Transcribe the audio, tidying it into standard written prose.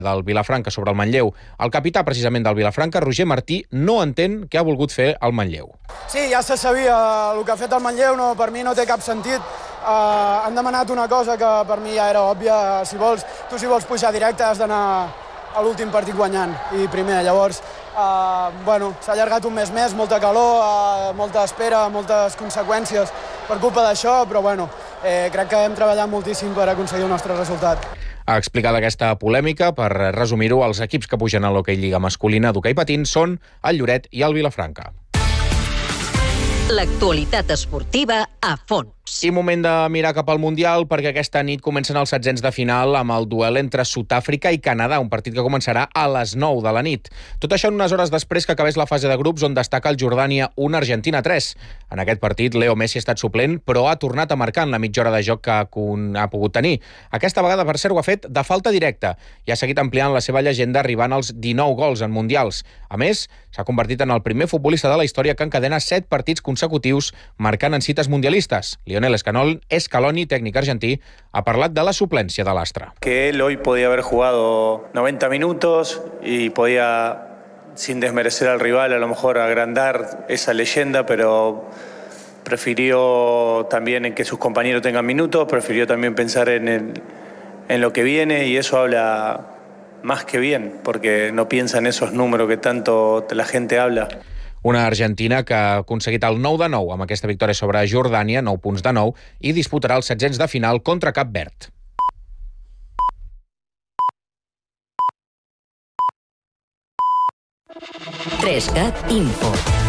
del Vilafranca sobre el Manlleu. El capità, precisament, del Vilafranca, Roger Martí, no entén què ha volgut fer el Manlleu. Sí, ja se sabia. El que ha fet el Manlleu per mi no té cap sentit. Han demanat una cosa que per mi ja era òbvia. Si vols pujar directe has d'anar a l'últim partit guanyant i primer. Llavors, s'ha allargat un mes més, molta calor, molta espera, moltes conseqüències per culpa d'això, però crec que hem treballat moltíssim per aconseguir el nostre resultat. Ha explicat aquesta polèmica, per resumir-ho, els equips que pugen a l'hoquei Lliga masculina d'hoquei patins són el Lloret i el Vilafranca. L'actualitat esportiva a fons. I moment de mirar cap al Mundial, perquè aquesta nit comencen els setzents de final amb el duel entre Sud-àfrica i Canadà, un partit que començarà a les 9 de la nit. Tot això en unes hores després que acabés la fase de grups, on destaca el Jordània 1, Argentina 3. En aquest partit, Leo Messi ha estat suplent, però ha tornat a marcar en la mitja hora de joc que ha pogut tenir. Aquesta vegada, per cert, ho ha fet de falta directa i ha seguit ampliant la seva llegenda, arribant als 19 gols en mundials. A més, s'ha convertit en el primer futbolista de la història que encadena 7 partits consecutius marcant en cites mundialistes. Lionel Scaloni, técnico argentí, ha parlat de la suplència de l'astre. Que él hoy podía haber jugado 90 minutos y podía, sin desmerecer al rival, a lo mejor agrandar esa leyenda, pero prefirió también en que sus compañeros tengan minutos, prefirió también pensar en lo que viene, y eso habla más que bien, porque no piensa en esos números que tanto la gente habla. Una Argentina que ha aconseguit el 9 de 9 amb aquesta victòria sobre Jordània, 9 punts de 9, i disputarà els setzents de final contra Cap Verd. Info.